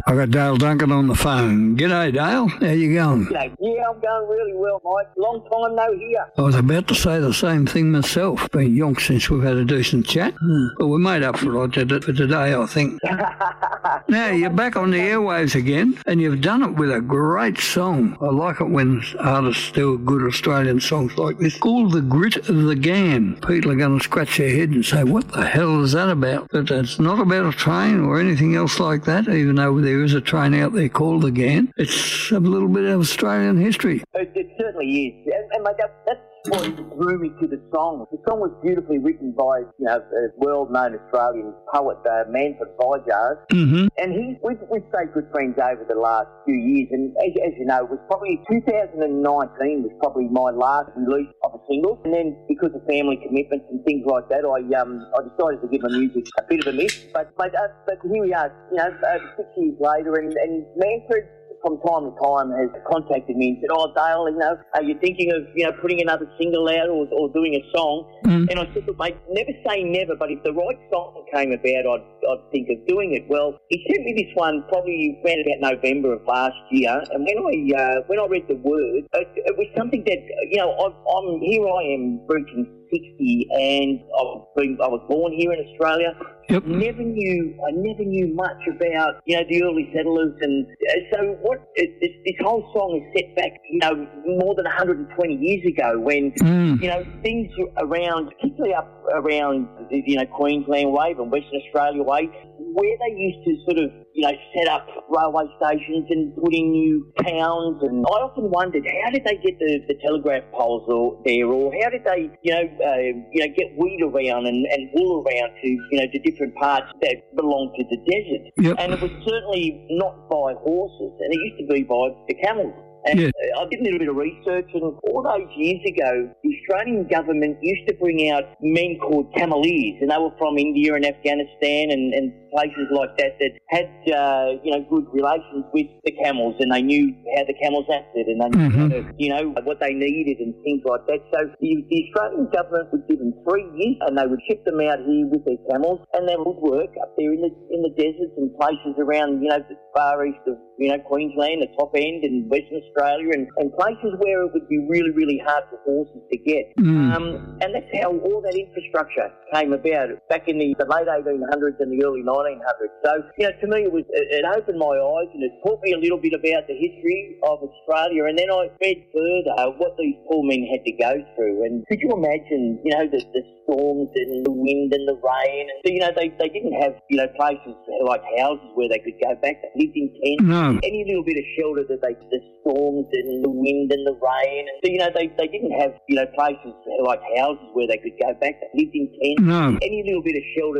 I got Dale Duncan on the phone. G'day, Dale. How you going? G'day. Yeah, I'm going really well, Mike. Long time no hear. I was about to say the same thing myself. Been yonks since we've had a decent chat. But we made up for it for today, I think. Now, you're back on the airwaves again, and you've done it with a great song. I like it when artists do good Australian songs like this. Called The Grit of the Gan. People are going to scratch their head and say, what the hell is that about? But it's not about a train or anything else like that, even though there is a train out there called the Gan. It's a little bit of Australian history. It certainly is. And mate, that's what drew me to the song. The song was beautifully written by, a world-known Australian poet, Manfred Vijar. Mm-hmm. And we've stayed good friends over the last few years. And as you know, it was probably 2019 was probably my last release of a single. And then because of family commitments and things like that, I decided to give my music a bit of a miss. But here we are, 6 years later, and Manfred from time to time has contacted me and said, "Oh, Dale, are you thinking of, putting another single out or doing a song?" And I said, "Look, mate, never say never, but if the right song came about, I'd think of doing it." Well, he sent me this one probably around about November of last year, and when I read the words, it was something that, I am reaching 60, and I was born here in Australia. Yep. I never knew much about, the early settlers, and so this whole song is set back, more than 120 years ago when, things around, particularly up around, Queensland way and Western Australia way, where they used to sort of, set up railway stations and put in new towns. And I often wondered, how did they get the telegraph poles there, or how did they, get wheat around and wool around to different parts that belong to the desert. Yep. And it was certainly not by horses, and it used to be by the camels. And I did a little bit of research, and all those years ago, the Australian government used to bring out men called cameleers, and they were from India and Afghanistan and places like that had, good relations with the camels, and they knew how the camels acted, and they knew, what they needed and things like that. So the Australian government would give them 3 years, and they would ship them out here with their camels, and they would work up there in the deserts and places around, the far east of, Queensland, the top end, and Western Australia, and places where it would be really, really hard for horses to get. And that's how all that infrastructure came about back in the late 1800s and the early 1900s. So, to me, it opened my eyes, and it taught me a little bit about the history of Australia. And then I read further what these poor men had to go through. And could you imagine, the storms and the wind and the rain? And so, they didn't have, places like houses where they could go back. They lived in tents. No. Any little bit of shelter that the storms and the wind and the rain. And so, they didn't have, places like houses where they could go back. They lived in tents. No. Any little bit of shelter